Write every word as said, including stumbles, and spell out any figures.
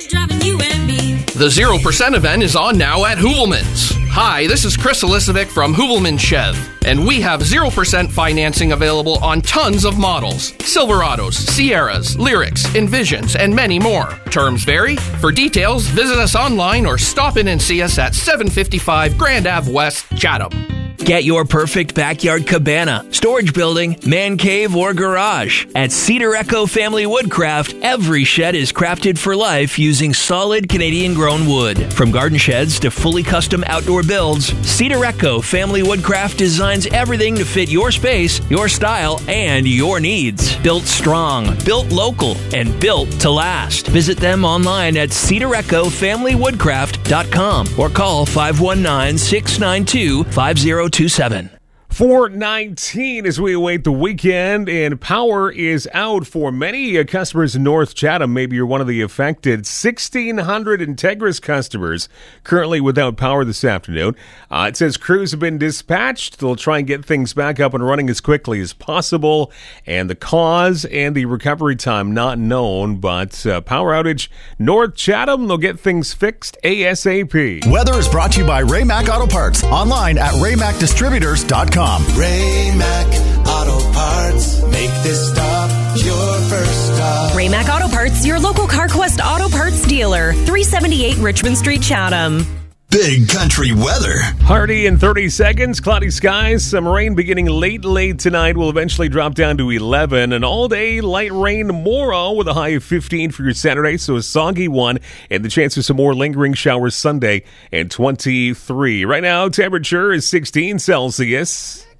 driving you and me. The zero percent event is on now at Hoovelman's. Hi, this is Chris Elisovic from Hoovelman Chev, and we have zero percent financing available on tons of models. Silverados, Sierras, Lyrics, Envisions, and many more. Terms vary. For details, visit us online or stop in and see us at seven fifty-five Grand Ave West, Chatham. Get your perfect backyard cabana, storage building, man cave, or garage. At Cedar Echo Family Woodcraft, every shed is crafted for life using solid Canadian-grown wood. From garden sheds to fully custom outdoor builds, Cedar Echo Family Woodcraft designs everything to fit your space, your style, and your needs. Built strong, built local, and built to last. Visit them online at cedar echo family woodcraft dot com or call five one nine, six nine two, five zero two seven. four nineteen as we await the weekend, and power is out for many uh, customers in North Chatham. Maybe you're one of the affected. sixteen hundred Integris customers currently without power this afternoon. Uh, it says crews have been dispatched. They'll try and get things back up and running as quickly as possible, and the cause and the recovery time not known, but uh, power outage North Chatham. They'll get things fixed ASAP. Weather is brought to you by Ray Mac Auto Parts, online at ray mac distributors dot com. Ray Mac Auto Parts. Make this stop your first stop. Ray Mac Auto Parts, your local CarQuest Auto Parts dealer. three seventy-eight Richmond Street, Chatham. Big country weather. Hardy in thirty seconds. Cloudy skies. Some rain beginning late, late tonight. Will eventually drop down to eleven. An all-day light rain tomorrow with a high of fifteen for your Saturday. So a soggy one. And the chance of some more lingering showers Sunday and twenty-three. Right now, temperature is sixteen Celsius.